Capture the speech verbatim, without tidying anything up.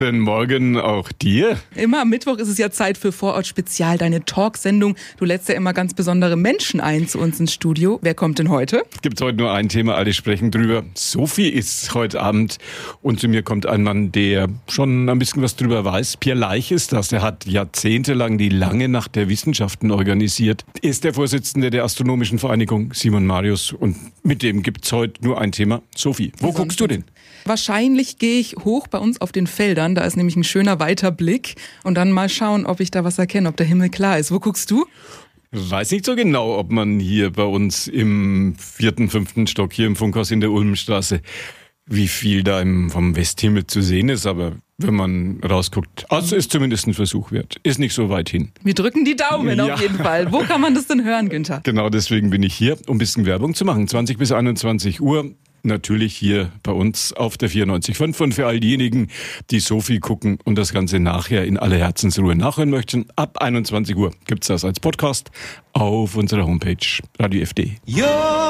Guten Morgen auch dir. Immer am Mittwoch ist es ja Zeit für Vorort Spezial, deine Talksendung. Du lädst ja immer ganz besondere Menschen ein zu uns ins Studio. Wer kommt denn heute? Es gibt heute nur ein Thema, alle sprechen drüber. Sophie ist heute Abend und zu mir kommt ein Mann, der schon ein bisschen was drüber weiß. Pierre Leich ist das. Er hat jahrzehntelang die Lange Nacht der Wissenschaften organisiert. Er ist der Vorsitzende der Astronomischen Vereinigung, Simon Marius. Und mit dem gibt's heute nur ein Thema. Sophie, wo guckst du denn? Wahrscheinlich gehe ich hoch bei uns auf den Feldern. Da ist nämlich ein schöner weiter Blick. Und dann mal schauen, ob ich da was erkenne, ob der Himmel klar ist. Wo guckst du? Weiß nicht so genau, ob man hier bei uns im vierten, fünften Stock hier im Funkhaus in der Ulmstraße, wie viel da im, vom Westhimmel zu sehen ist. Aber wenn man rausguckt, also ist zumindest ein Versuch wert. Ist nicht so weit hin. Wir drücken die Daumen Ja. auf jeden Fall. Wo kann man das denn hören, Günther? Genau deswegen bin ich hier, um ein bisschen Werbung zu machen. zwanzig bis einundzwanzig Uhr. Natürlich hier bei uns auf der vierundneunzig Komma fünf. Und für all diejenigen, die Sophie gucken und das Ganze nachher in aller Herzensruhe nachhören möchten, ab einundzwanzig Uhr gibt's das als Podcast auf unserer Homepage radio f d. Ja.